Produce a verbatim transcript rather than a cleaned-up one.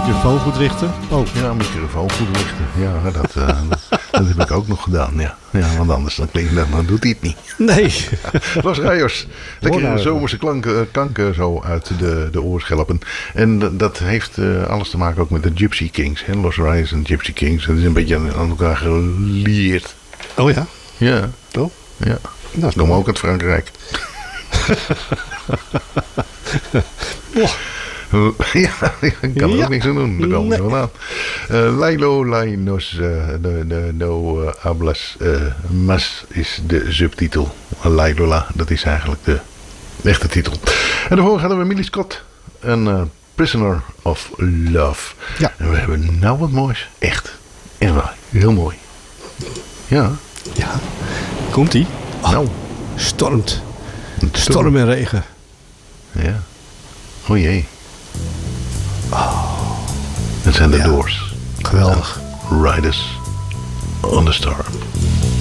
microfoon goed richten. Oh. Ja, microfoon goed richten. Ja, dat, uh, dat, dat heb ik ook nog gedaan. Ja, ja want anders dan klinkt dat, dan doet hij het niet. Nee. Los Rayos. Lekker zomerse klanken, klanken zo uit de, de oorschelpen. En dat heeft uh, alles te maken ook met de Gypsy Kings. Hè? Los Rayos en Gypsy Kings. Dat is een beetje aan, aan elkaar gelieerd. Oh ja? Ja. Toch? Ja. Dat komen ook uit Frankrijk. oh. Ja, ik kan er ja. ook niks aan doen. Daar komen nee. ze wel aan. Uh, Lailo, Lainos, uh, no, no, no uh, hablas uh, mas is de subtitel. Lailola, dat is eigenlijk de echte titel. En daarvoor hadden we Millie Scott en uh, Prisoner of Love. Ja. En we hebben nou wat moois. Echt. Echt waar. Heel mooi. Ja. Ja. Komt-ie? Oh, nou. Stormt. Storm. Storm en regen. Ja. O jee. Oh. Dat zijn de ja. Doors. Geweldig. Riders on the Storm.